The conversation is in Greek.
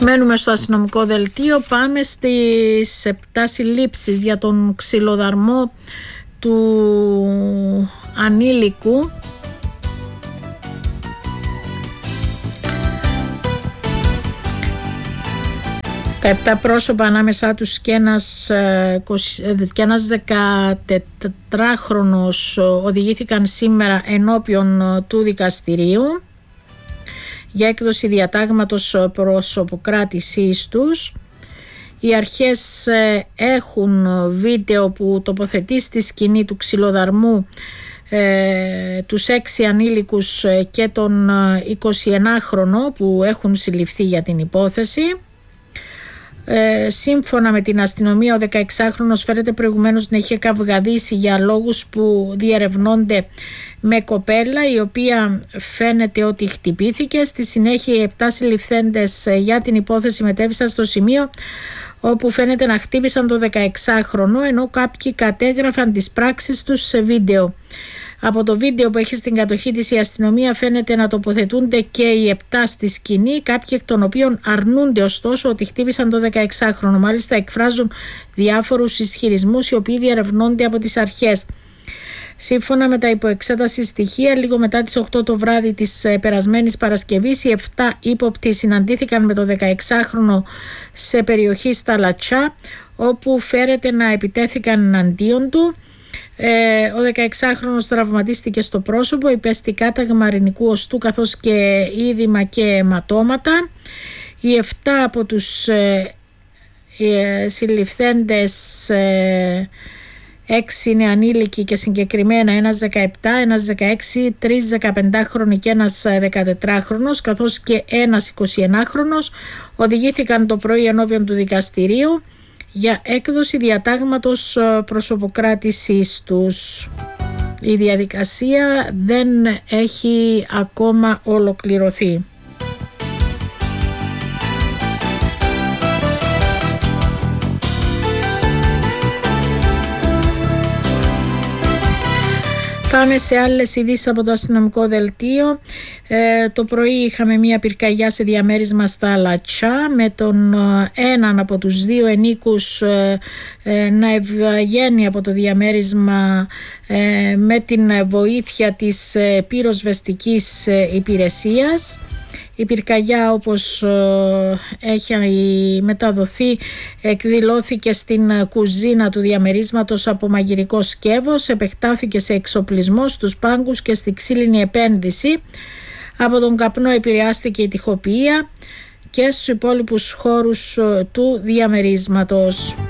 Μένουμε στο αστυνομικό δελτίο. Πάμε στις 7 συλλήψεις για τον ξυλοδαρμό του ανήλικου. Τα 7 πρόσωπα, ανάμεσά τους και ένας 14χρονος, οδηγήθηκαν σήμερα ενώπιον του δικαστηρίου για έκδοση διατάγματος προσωποκράτησής τους. Οι αρχές έχουν βίντεο που τοποθετεί στη σκηνή του ξυλοδαρμού τους 6 ανήλικους και τον 21χρονο που έχουν συλληφθεί για την υπόθεση. Σύμφωνα με την αστυνομία, ο 16χρονος φέρεται προηγουμένως να είχε καυγαδίσει για λόγους που διερευνώνται με κοπέλα, η οποία φαίνεται ότι χτυπήθηκε. Στη συνέχεια οι 7 συλληφθέντες για την υπόθεση μετέβησαν στο σημείο όπου φαίνεται να χτύπησαν το 16χρονο, ενώ κάποιοι κατέγραφαν τις πράξεις τους σε βίντεο. Από το βίντεο που έχει στην κατοχή της η αστυνομία φαίνεται να τοποθετούνται και οι 7 στη σκηνή, κάποιοι εκ των οποίων αρνούνται ωστόσο ότι χτύπησαν το 16χρονο. Μάλιστα εκφράζουν διάφορους ισχυρισμούς οι οποίοι διερευνώνται από τις αρχές. Σύμφωνα με τα υποεξέταση στοιχεία, λίγο μετά τις 8 το βράδυ της περασμένης Παρασκευής, οι 7 ύποπτοι συναντήθηκαν με το 16χρονο σε περιοχή στα Λατσά, όπου φέρεται να επιτέθηκαν εναντίον του. Ο 16χρονος τραυματίστηκε στο πρόσωπο, υπέστη κάταγμα αρηνικού οστού καθώς και είδημα και αιματώματα. Οι 7 από τους συλληφθέντες, 6 είναι ανήλικοι και συγκεκριμένα ένας 17, ένας 16, 3 15χρονοι και ένας 14χρονος καθώς και ένας 21χρονος οδηγήθηκαν το πρωί ενώπιον του δικαστηρίου για έκδοση διατάγματος προσωποκράτησής τους. Η διαδικασία δεν έχει ακόμα ολοκληρωθεί. Πάμε σε άλλες ειδήσεις από το αστυνομικό δελτίο. Το πρωί είχαμε μια πυρκαγιά σε διαμέρισμα στα Λατσά, με τον έναν από τους 2 ενίκους να ευγαίνει από το διαμέρισμα με την βοήθεια της πυροσβεστικής υπηρεσίας. Η πυρκαγιά, όπως έχει μεταδοθεί, εκδηλώθηκε στην κουζίνα του διαμερίσματος από μαγειρικό σκεύος, επεκτάθηκε σε εξοπλισμό, στους πάγκους και στη ξύλινη επένδυση. Από τον καπνό επηρεάστηκε η τοιχοποιία και στους υπόλοιπους χώρους του διαμερίσματος.